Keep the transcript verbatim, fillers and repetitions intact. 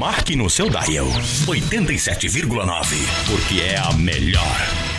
marque no seu dial oitenta e sete vírgula nove, porque é a melhor.